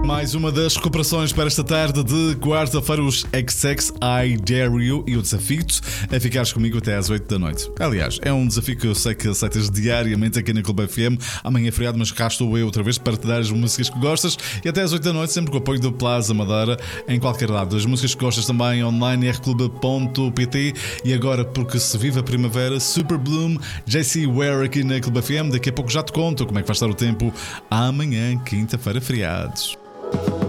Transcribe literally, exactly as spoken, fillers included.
Mais uma das recuperações para esta tarde de quarta-feira, os X X I Dare You, e o desafio-te a ficares comigo até às oito da noite. Aliás, é um desafio que eu sei que aceitas diariamente aqui na Clube F M. Amanhã é feriado, mas cá estou eu outra vez para te dar as músicas que gostas, e até às oito da noite, sempre com o apoio do Plaza Madeira, em qualquer lado. As músicas que gostas também online, r clube ponto p t. E agora, porque se vive a primavera, Super Bloom, J C Ware aqui na Clube F M. Daqui a pouco já te conto como é que vai estar o tempo amanhã, quinta-feira, feriados.